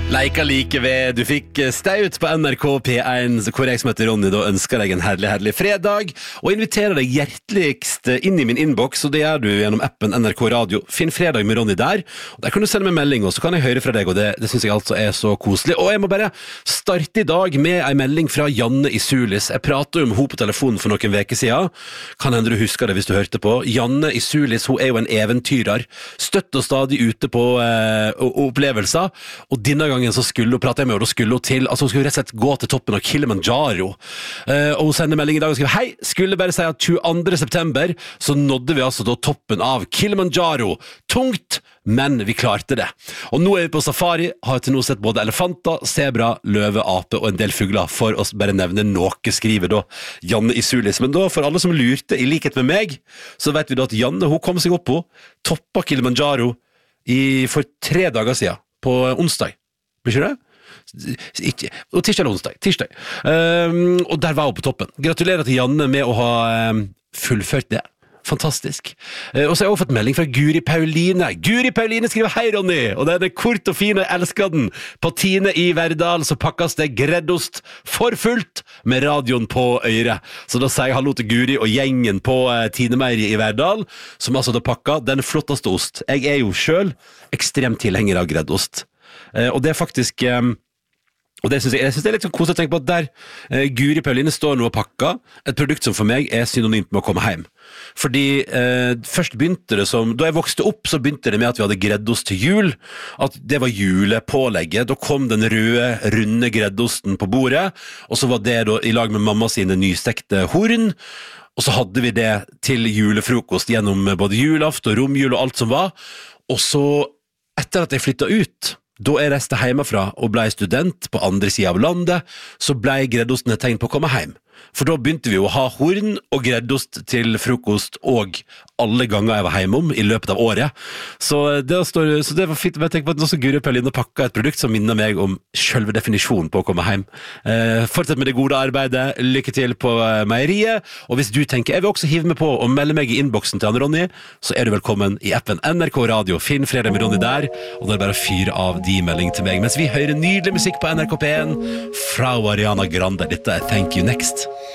Leika like ved, du fikk staut på NRK P1, hvor jeg som heter Ronny da ønsker deg en herlig fredag, og inviterer deg hjerteligst inn i min inbox, og det gjør du gjennom appen NRK Radio. Finn fredag med Ronny der, og der kan du sende meg melding, og så kan jeg høre fra deg, og det synes jeg altså er så koselig. Og jeg må bare starte i dag med en melding fra Janne i Sulis. Jeg pratet om henne på telefonen for noen veker siden. Kan hende du husker det hvis du hørte på. Janne i Sulis, hun er jo en eventyrer, støtt og stadig ute på opplevelser, og denne gangen så skulle hun prate med henne, og da skulle hun til, altså hun skulle rett og slett gå til toppen av Kilimanjaro. Og hun sender melding i dag og skriver: hei, skulle bare si at 22. september så nådde vi altså da toppen av Kilimanjaro. Tungt, men vi klarte det. Og nå er vi på safari, har til nå sett både elefanter, zebra, løve, ape og en del fugler, for å bare nevne noe, skriver da Janne i Sulis. Men da, for alle som lurte, i likhet med meg, så vet vi da at Janne, hun kom seg opp på toppa Kilimanjaro for 3 dager siden, på onsdag. Blir ikke det? Ikke. Og tirsdag eller onsdag. Tirsdag. Og der var hun på toppen. Gratulerer til Janne med å ha fullført det. Fantastisk. Og så har jeg også fått melding fra Guri Pauline. Guri Pauline skriver: hei Ronny, og den er kort og fin, jeg elsker den. På Tine i Verdal så pakkes det greddost for fullt med radioen på øret. Så da sier jeg hallo til Guri og gjengen på Tine Meieri i Verdal, som altså da pakker den flotteste ost. Jeg er jo selv ekstremt tilhenger av greddost. Og det er faktisk og det synes jeg synes det er litt sånn koselig å tenke på at der Guri Pauline står nå og pakker et produkt som for meg er synonymt med å komme hjem. Fordi først begynte det som, da jeg vokste opp så begynte det med at vi hadde greddost til jul, at det var julepålegget. Da kom den røde, runde greddosten på bordet, og så var det da i lag med mamma sine nystekte horn, og så hadde vi det til julefrokost gjennom både julaft og romjul og alt som var. Og så, etter at jeg flyttet ut, da jeg reiste hjemmefra og ble student på andre siden av landet, så ble greddosten et tegn på å komme hjem. For da begynte vi å ha horn og greddost til frokost og alle ganger jeg var hjemme om i løpet av året. Så det var fint. Jeg tenker på at også Guri Pauline pakket et produkt som minner meg om selve definisjonen på å komme hjem. Fortsett med det gode arbeidet. Lykke til på meieriet. Og hvis du tenker, jeg vil også hive meg på og melde meg i inboxen til Ronny, så er du velkommen i appen NRK Radio. Finn fredag med Ronny der, og da er det bare å fyre av de melding til meg. Mens vi hører nydelig musikk på NRK P1 fra Ariana Grande. Dette er Thank You Next.